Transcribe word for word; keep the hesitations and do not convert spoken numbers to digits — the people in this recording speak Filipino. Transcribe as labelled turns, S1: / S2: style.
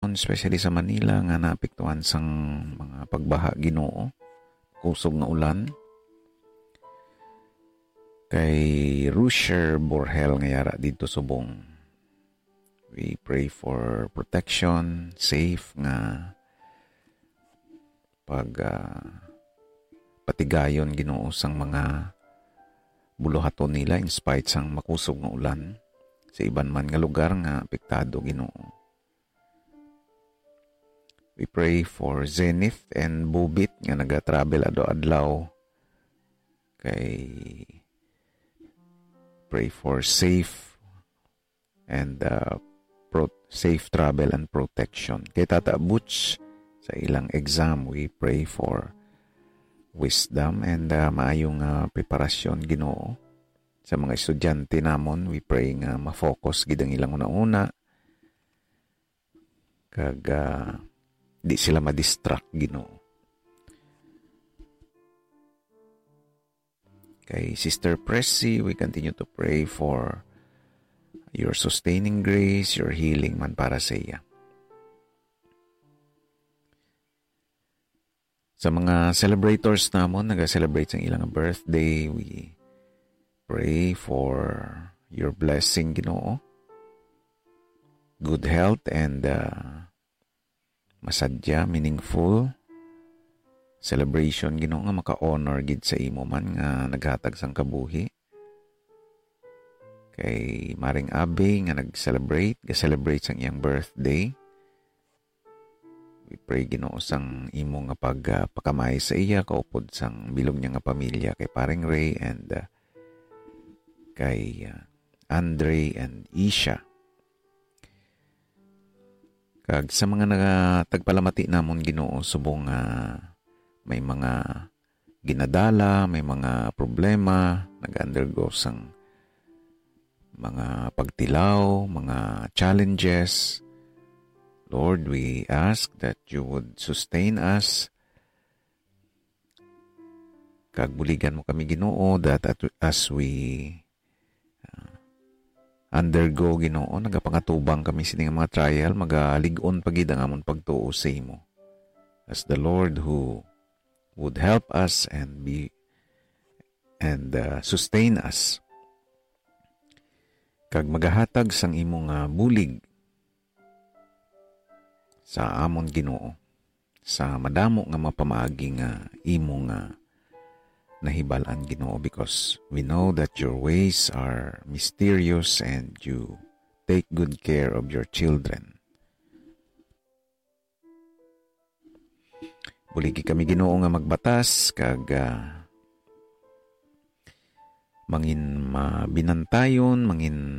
S1: gihapon, especially sa Manila, nga naapektuhan sang mga pagbaha Ginoo, kusog nga ulan. Kay Rusher Borhel nga yara dito subong. We pray for protection, safe nga pag uh, patigayon Ginoo sang mga buluhaton nila in spite sang makusog nga ulan sa iban man nga lugar nga apektado Ginoo. We pray for Zenith and Bubit nga naga-travel ado-adlaw. Kay pray for safe and uh, pro- safe travel and protection. Kay Tata Butch sa ilang exam, we pray for wisdom and uh, maayong uh, preparasyon Ginoo. Sa mga estudyante namon, we pray nga ma-focus gid ang ilang una-una. Kag uh, di sila ma-distract Ginoo. Kay Sister Pressy, we continue to pray for your sustaining grace, your healing man para sa iya. Sa mga celebrators namon, naga-celebrate ang ilang birthday, we pray for your blessing Ginoo. Good health and uh, masadya, meaningful celebration Ginoo nga maka-honor gid sa imo man nga naghatag sang kabuhi. Kay Maring Abe nga nag-celebrate, ga-celebrate sang iyang birthday. We pray Ginoo sang imo nga pag uh, pakamay sa iya kaupod sang bilog niya nga pamilya kay Paring Ray and uh, kay uh, Andre and Isha. Kag sa mga nagatagpalamati namon Ginoo subong uh, may mga ginadala, may mga problema, nag-undergo sang mga pagtilaw, mga challenges. Lord, we ask that you would sustain us. Kag buligan mo kami Ginoo that as we uh, undergo Ginoo, nagapangatubang kami sining mga trial, magalig-on pagid ang amon pagtuo sa imo. As the Lord who would help us and be and uh, sustain us. Kag magahatag sang imong uh, bulig sa amon Ginoo sa madamo nga mapamaagi nga imong uh, nahibal-an Ginoo, because we know that your ways are mysterious and you take good care of your children. Buligi kami Ginoo nga magbatas kag uh, mangin mabinantayon, mangin